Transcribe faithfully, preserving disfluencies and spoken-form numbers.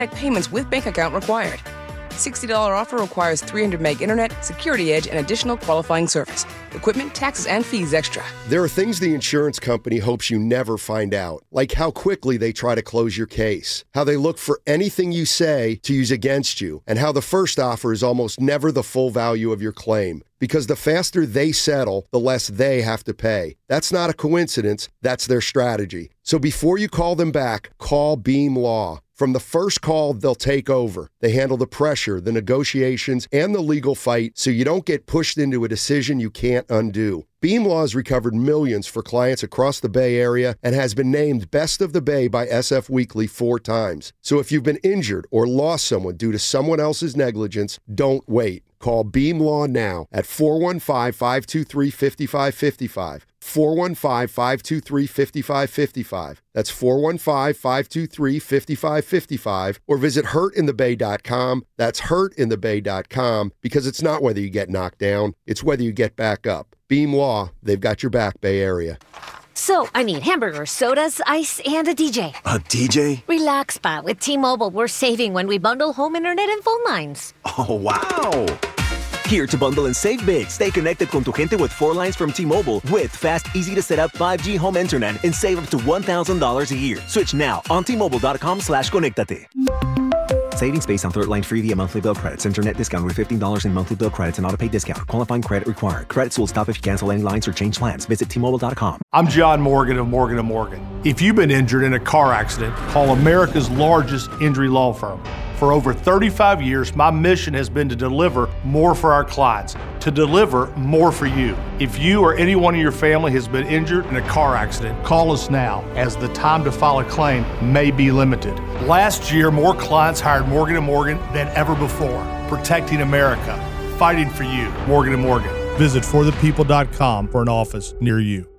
payments with bank account required. sixty dollars offer requires three hundred meg internet, security edge, and additional qualifying service. Equipment, taxes, and fees extra. There are things the insurance company hopes you never find out, like how quickly they try to close your case, how they look for anything you say to use against you, and how the first offer is almost never the full value of your claim. Because the faster they settle, the less they have to pay. That's not a coincidence. That's their strategy. So before you call them back, call Beam Law. From the first call, they'll take over. They handle the pressure, the negotiations, and the legal fight so you don't get pushed into a decision you can't undo. Beam Law has recovered millions for clients across the Bay Area and has been named Best of the Bay by S F Weekly four times. So if you've been injured or lost someone due to someone else's negligence, don't wait. Call Beam Law now at four one five, five two three, five five five five. four one five, five two three, five five five five. That's four one five, five two three, five five five five. Or visit hurt in the bay dot com. That's hurt in the bay dot com, because it's not whether you get knocked down, it's whether you get back up. Beam Law, they've got your back, Bay Area. So, I need hamburgers, sodas, ice, and a D J. A D J? Relax, Spot. With T-Mobile, we're saving when we bundle home internet and phone lines. Oh, wow! Here to bundle and save big. Stay connected con tu gente with four lines from T-Mobile with fast, easy-to-set-up five G home internet and save up to one thousand dollars a year. Switch now on T Mobile dot com slash conectate. Savings based on third line free via monthly bill credits. Internet discount with fifteen dollars in monthly bill credits and auto-pay discount. Qualifying credit required. Credits will stop if you cancel any lines or change plans. Visit T Mobile dot com. I'm John Morgan of Morgan and Morgan. If you've been injured in a car accident, call America's largest injury law firm. For over thirty-five years, my mission has been to deliver more for our clients, to deliver more for you. If you or anyone in your family has been injured in a car accident, call us now, as the time to file a claim may be limited. Last year, more clients hired Morgan and Morgan than ever before, protecting America, fighting for you. Morgan and Morgan. Visit for the people dot com for an office near you.